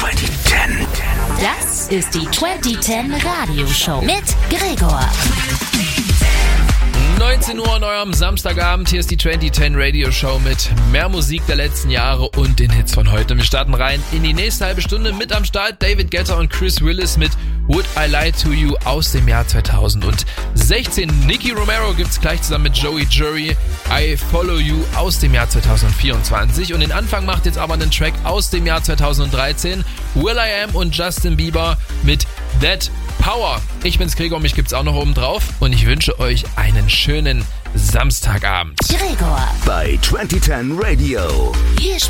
2010. Das ist die 2010 Radioshow mit Gregor. 19 Uhr an eurem Samstagabend. Hier ist die 2010 Radio Show mit mehr Musik der letzten Jahre und den Hits von heute. Wir starten rein in die nächste halbe Stunde. Mit am Start David Guetta und Chris Willis mit Would I Lie to You aus dem Jahr 2016. Nicky Romero gibt's gleich zusammen mit Joey Jury, I Follow You aus dem Jahr 2024. Und den Anfang macht jetzt aber einen Track aus dem Jahr 2013. will.i.am und Justin Bieber mit That Power. Ich bin's Gregor, mich gibt's auch noch oben drauf und ich wünsche euch einen schönen Samstagabend. Gregor Bei 2010 Radio. Hier